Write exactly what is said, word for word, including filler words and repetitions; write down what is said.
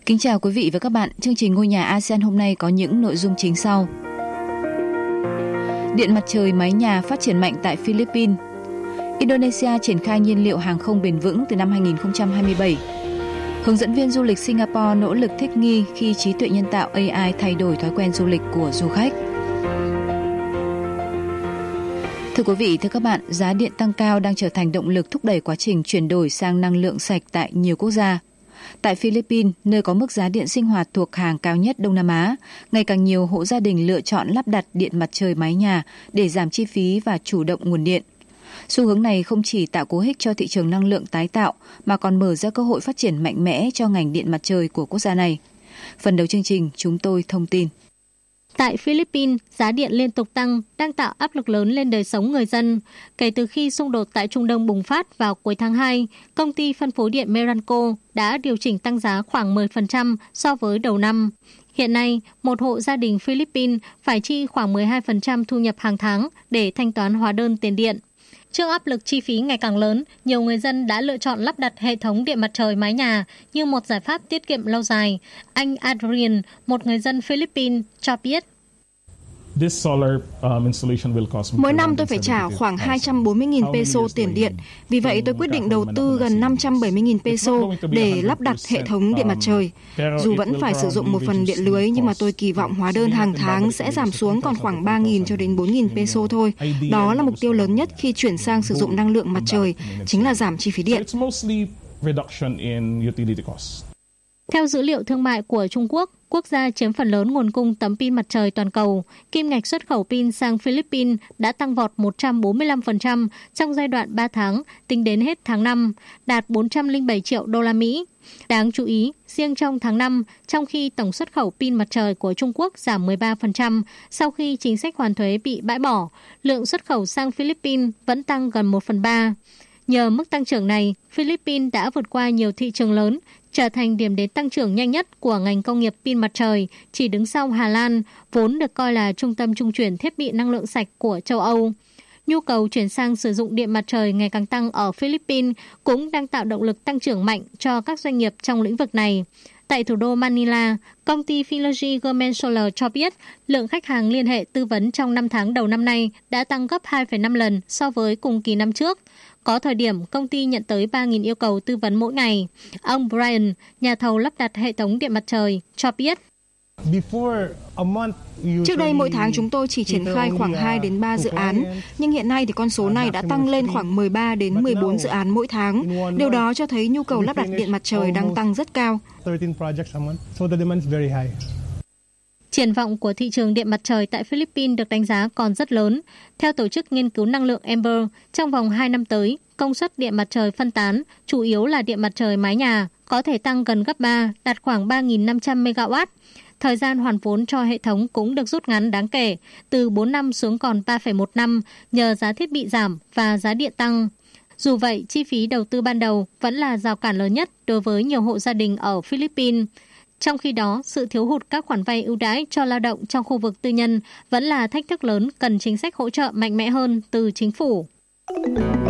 Kính chào quý vị và các bạn. Chương trình Ngôi nhà a sê an hôm nay có những nội dung chính sau. Điện mặt trời mái nhà phát triển mạnh tại Philippines. Indonesia triển khai nhiên liệu hàng không bền vững từ năm hai không hai bảy. Hướng dẫn viên du lịch Singapore nỗ lực thích nghi khi trí tuệ nhân tạo a i thay đổi thói quen du lịch của du khách. Thưa quý vị, thưa các bạn, giá điện tăng cao đang trở thành động lực thúc đẩy quá trình chuyển đổi sang năng lượng sạch tại nhiều quốc gia. Tại Philippines, nơi có mức giá điện sinh hoạt thuộc hàng cao nhất Đông Nam Á, ngày càng nhiều hộ gia đình lựa chọn lắp đặt điện mặt trời mái nhà để giảm chi phí và chủ động nguồn điện. Xu hướng này không chỉ tạo cú hích cho thị trường năng lượng tái tạo mà còn mở ra cơ hội phát triển mạnh mẽ cho ngành điện mặt trời của quốc gia này. Phần đầu chương trình, chúng tôi thông tin. Tại Philippines, giá điện liên tục tăng đang tạo áp lực lớn lên đời sống người dân. Kể từ khi xung đột tại Trung Đông bùng phát vào cuối tháng hai, công ty phân phối điện Meralco đã điều chỉnh tăng giá khoảng mười phần trăm so với đầu năm. Hiện nay, một hộ gia đình Philippines phải chi khoảng mười hai phần trăm thu nhập hàng tháng để thanh toán hóa đơn tiền điện. Trước áp lực chi phí ngày càng lớn, nhiều người dân đã lựa chọn lắp đặt hệ thống điện mặt trời mái nhà như một giải pháp tiết kiệm lâu dài. Anh Adrian, một người dân Philippines, cho biết. Mỗi năm tôi phải trả khoảng hai trăm bốn mươi nghìn peso tiền điện. Vì vậy tôi quyết định đầu tư gần năm trăm bảy mươi nghìn peso để lắp đặt hệ thống điện mặt trời. Dù vẫn phải sử dụng một phần điện lưới, nhưng mà tôi kỳ vọng hóa đơn hàng tháng sẽ giảm xuống còn khoảng ba nghìn cho đến bốn nghìn peso thôi. Đó là mục tiêu lớn nhất khi chuyển sang sử dụng năng lượng mặt trời, chính là giảm chi phí điện. Theo dữ liệu thương mại của Trung Quốc, quốc gia chiếm phần lớn nguồn cung tấm pin mặt trời toàn cầu, kim ngạch xuất khẩu pin sang Philippines đã tăng vọt một trăm bốn mươi lăm phần trăm trong giai đoạn ba tháng tính đến hết tháng năm, đạt bốn trăm lẻ bảy triệu đô la Mỹ. Đáng chú ý, riêng trong tháng năm, trong khi tổng xuất khẩu pin mặt trời của Trung Quốc giảm mười ba phần trăm sau khi chính sách hoàn thuế bị bãi bỏ, lượng xuất khẩu sang Philippines vẫn tăng gần một phần ba. Nhờ mức tăng trưởng này, Philippines đã vượt qua nhiều thị trường lớn, trở thành điểm đến tăng trưởng nhanh nhất của ngành công nghiệp pin mặt trời, chỉ đứng sau Hà Lan, vốn được coi là trung tâm trung chuyển thiết bị năng lượng sạch của châu Âu. Nhu cầu chuyển sang sử dụng điện mặt trời ngày càng tăng ở Philippines cũng đang tạo động lực tăng trưởng mạnh cho các doanh nghiệp trong lĩnh vực này. Tại thủ đô Manila, công ty Philogy Government Solar cho biết lượng khách hàng liên hệ tư vấn trong năm tháng đầu năm nay đã tăng gấp hai phẩy năm lần so với cùng kỳ năm trước. Có thời điểm, công ty nhận tới ba nghìn yêu cầu tư vấn mỗi ngày. Ông Brian, nhà thầu lắp đặt hệ thống điện mặt trời, cho biết. Trước đây mỗi tháng chúng tôi chỉ triển khai khoảng hai đến ba dự án, nhưng hiện nay thì con số này đã tăng lên khoảng mười ba đến mười bốn dự án mỗi tháng. Điều đó cho thấy nhu cầu lắp đặt điện mặt trời đang tăng rất cao. Triển vọng của thị trường điện mặt trời tại Philippines được đánh giá còn rất lớn. Theo tổ chức nghiên cứu năng lượng Amber, trong vòng hai năm tới, công suất điện mặt trời phân tán, chủ yếu là điện mặt trời mái nhà, có thể tăng gần gấp ba, đạt khoảng ba nghìn năm trăm mê ga oát. Thời gian hoàn vốn cho hệ thống cũng được rút ngắn đáng kể, từ bốn năm xuống còn ba phẩy một năm, nhờ giá thiết bị giảm và giá điện tăng. Dù vậy, chi phí đầu tư ban đầu vẫn là rào cản lớn nhất đối với nhiều hộ gia đình ở Philippines. Trong khi đó, sự thiếu hụt các khoản vay ưu đãi cho lao động trong khu vực tư nhân vẫn là thách thức lớn cần chính sách hỗ trợ mạnh mẽ hơn từ chính phủ.